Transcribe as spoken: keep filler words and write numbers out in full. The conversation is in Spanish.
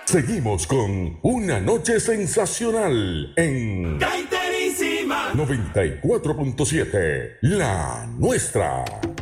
Seguimos con Una Noche Sensacional en Gaiterísima noventa y cuatro punto siete, la nuestra.